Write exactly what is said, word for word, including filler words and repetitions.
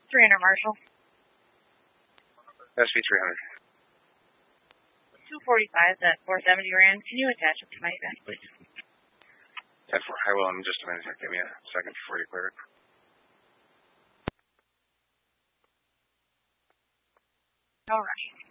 three hundred Marshall. S V three hundred. two forty-five at four seventy Rand. Can you attach it to my event, please? ten four. I will in just a minute. Give me a second before you clear it. All right.